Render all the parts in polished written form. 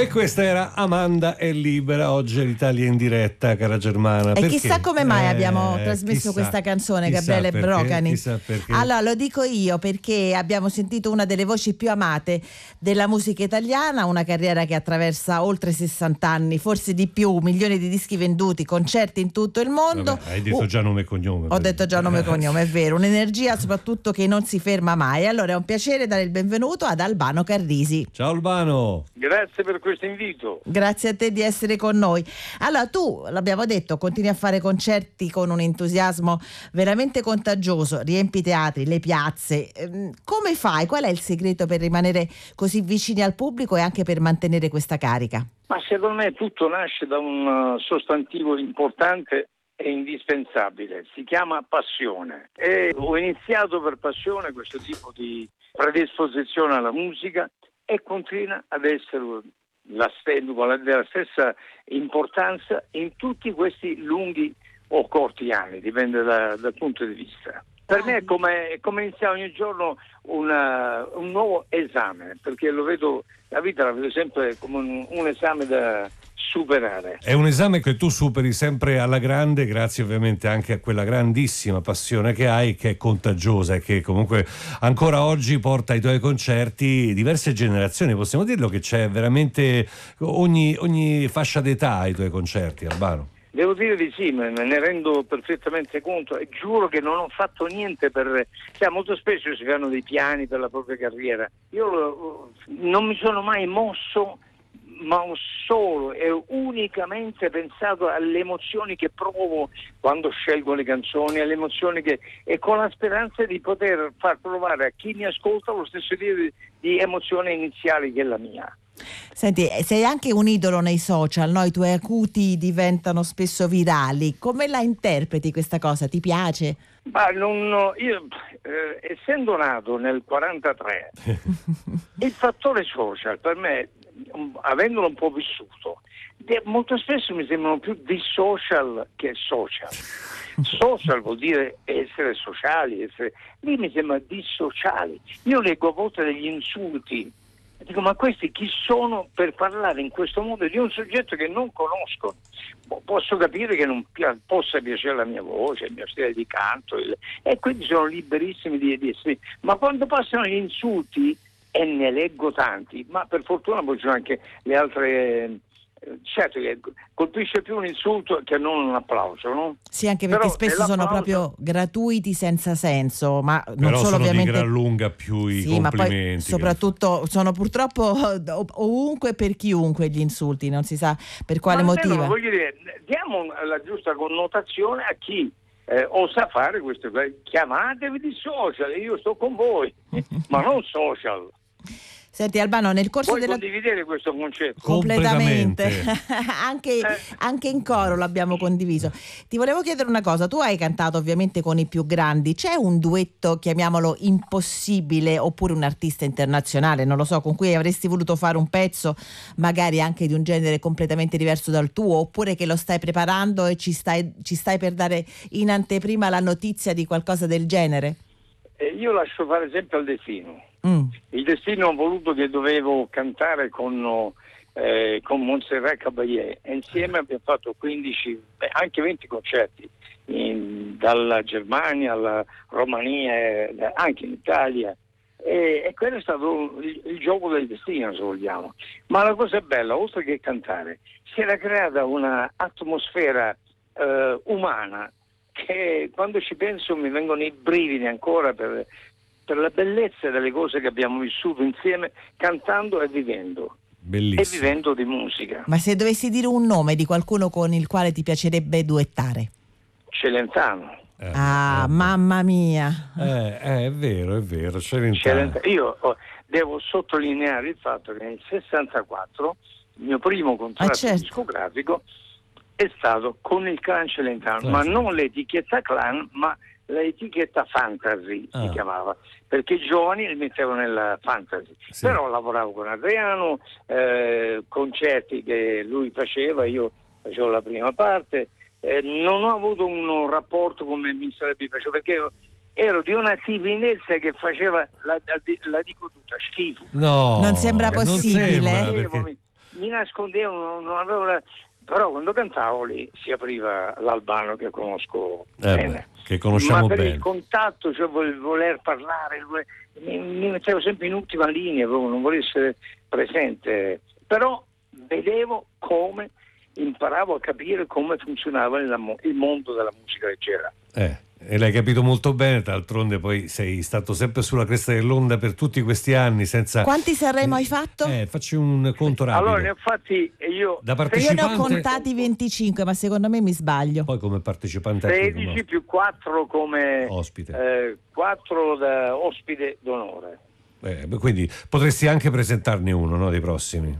E questa era Amanda è libera, oggi l'Italia in diretta, cara Germana. E perché? chissà come mai abbiamo trasmesso questa canzone, Gabriele Brocani. Chissà perché. Allora, lo dico io perché abbiamo sentito una delle voci più amate della musica italiana, una carriera che attraversa oltre 60 anni, forse di più, milioni di dischi venduti, concerti in tutto il mondo. Vabbè, hai detto già nome e cognome. Ho detto già nome e cognome, è vero, un'energia soprattutto che non si ferma mai. Allora è un piacere dare il benvenuto ad Albano Carrisi. Ciao Albano. Grazie per questo invito. Grazie a te di essere con noi. Allora tu, l'abbiamo detto, continui a fare concerti con un entusiasmo veramente contagioso, riempi i teatri, le piazze. Come fai? Qual è il segreto per rimanere così vicini al pubblico e anche per mantenere questa carica? Ma secondo me tutto nasce da un sostantivo importante e indispensabile, si chiama passione. E ho iniziato per passione questo tipo di predisposizione alla musica e continua ad essere della stessa importanza in tutti questi lunghi o corti anni, dipende dal punto di vista. Per me è come iniziare ogni giorno un nuovo esame, perché la vita la vedo sempre come un esame da superare. È un esame che tu superi sempre alla grande, grazie ovviamente anche a quella grandissima passione che hai, che è contagiosa e che comunque ancora oggi porta ai tuoi concerti diverse generazioni. Possiamo dirlo che c'è veramente ogni fascia d'età ai tuoi concerti, Albano? Devo dire di sì, me ne rendo perfettamente conto e giuro che non ho fatto niente molto spesso si fanno dei piani per la propria carriera. Io non mi sono mai mosso, ma ho solo e unicamente pensato alle emozioni che provo quando scelgo le canzoni, alle emozioni e con la speranza di poter far provare a chi mi ascolta lo stesso tipo di emozione iniziale che è la mia. Senti, sei anche un idolo nei social, no? I tuoi acuti diventano spesso virali. Come la interpreti questa cosa? Ti piace? Ma io essendo nato nel 43 il fattore social per me, avendolo un po' vissuto, molto spesso mi sembrano più dissocial che social. Social vuol dire essere sociali, lì mi sembra dissociali. Io leggo a volte degli insulti e dico, ma questi chi sono per parlare in questo modo di un soggetto che non conosco? Posso capire che non possa piacere la mia voce, il mio stile di canto, e quindi sono liberissimi di essere. Ma quando passano gli insulti, e ne leggo tanti, ma per fortuna poi ci sono anche le altre. Certo che colpisce più un insulto che non un applauso, no? Sì, anche perché spesso sono proprio gratuiti senza senso, ma non solo sono ovviamente di gran lunga più i sì, complimenti. Ma poi soprattutto sono purtroppo ovunque per chiunque gli insulti, non si sa per quale motivo. Voglio dire, diamo la giusta connotazione a chi osa fare queste cose. Chiamatevi di social, io sto con voi, ma non social. Senti Albano, nel corso Puoi condividere questo concetto? Completamente. Anche in coro l'abbiamo condiviso. Ti volevo chiedere una cosa, tu hai cantato ovviamente con i più grandi, c'è un duetto, chiamiamolo impossibile, oppure un artista internazionale, non lo so, con cui avresti voluto fare un pezzo magari anche di un genere completamente diverso dal tuo, oppure che lo stai preparando e ci stai per dare in anteprima la notizia di qualcosa del genere? Io lascio fare sempre al destino. Il destino ha voluto che dovevo cantare con Montserrat Caballé e insieme abbiamo fatto 15, anche 20 concerti dalla Germania alla Romania, anche in Italia, e quello è stato il gioco del destino, se vogliamo. Ma la cosa bella, oltre che cantare, si era creata una atmosfera umana che quando ci penso mi vengono i brividi ancora per la bellezza delle cose che abbiamo vissuto insieme, cantando e vivendo. Bellissimo. E vivendo di musica. Ma se dovessi dire un nome di qualcuno con il quale ti piacerebbe duettare? Celentano. Mamma mia. È vero, Celentano. Io devo sottolineare il fatto che nel 64 il mio primo contratto discografico è stato con il Clan Celentano, ma non l'etichetta Clan, ma l'etichetta Fantasy si chiamava, perché i giovani li mettevano nella Fantasy. Sì. Però lavoravo con Adriano, concerti che lui faceva, io facevo la prima parte, non ho avuto un rapporto come mi sarebbe piaciuto, perché ero di una timidezza che faceva, la dico tutta, schifo. No, non sembra possibile. Non sembra, perché... Mi nascondevo, non avevo però quando cantavo lì si apriva l'Albano che conosco bene. Che conosciamo ma per bene. il contatto, cioè voler parlare, mi mettevo sempre in ultima linea, proprio non volevo essere presente, però vedevo come, imparavo a capire come funzionava il mondo della musica leggera. E l'hai capito molto bene, d'altronde poi sei stato sempre sulla cresta dell'onda per tutti questi anni senza... Quanti Sanremo hai fatto? Facci un conto rapido. Allora, ne ho fatti io... Da Io partecipante... ne ho contati 25, ma secondo me mi sbaglio. Poi come partecipante... 16 più 4 come... Ospite. 4 da ospite d'onore. Quindi potresti anche presentarne uno, no, dei prossimi?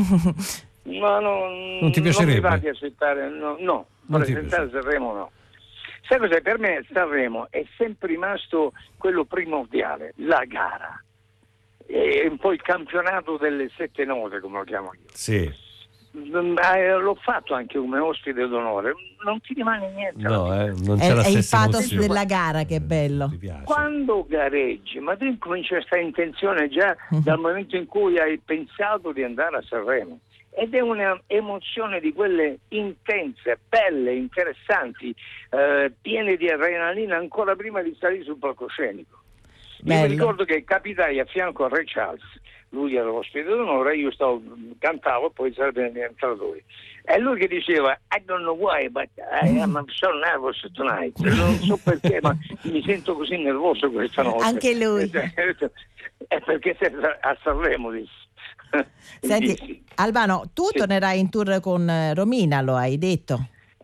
Ma non ti piacerebbe? Non mi va di accettare, no, presentare Sanremo no. Sai cos'è? Per me Sanremo è sempre rimasto quello primordiale, la gara. È un po' il campionato delle 7 note, come lo chiamo io. Sì. L'ho fatto anche come ospite d'onore, non ti rimane niente. No, non c'è la è il stessa pathos emozione. della gara che è bello. Quando gareggi, ma tu incominci questa intenzione già dal momento in cui hai pensato di andare a Sanremo. Ed è un'emozione di quelle intense, belle, interessanti, piene di adrenalina ancora prima di salire sul palcoscenico. Io mi ricordo che capitai a fianco a Ray Charles, lui era l'ospite d'onore, io cantavo e poi sarebbe diventato lui. E lui che diceva I don't know why, but I am so nervous tonight. Non so perché, ma mi sento così nervoso questa notte. Anche lui. È perché sei a Sanremo, disse. Senti, Albano, tu tornerai in tour con Romina, lo hai detto?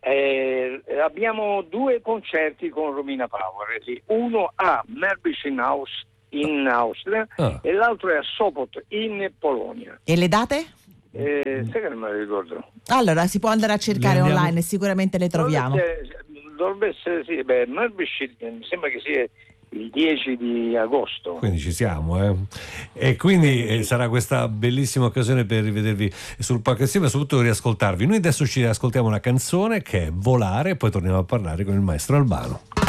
Abbiamo 2 concerti con Romina Power, uno a Merbischen in Austria e l'altro è a Sopot in Polonia. E le date? Sai che non me le ricordo. Allora si può andare a cercare online e sicuramente le troviamo. Dovrebbe essere sì, Merbischen mi sembra che sia il 10 di agosto. Quindi ci siamo, E quindi sarà questa bellissima occasione per rivedervi sul palco insieme e soprattutto riascoltarvi. Noi adesso ci ascoltiamo una canzone che è Volare e poi torniamo a parlare con il maestro Albano.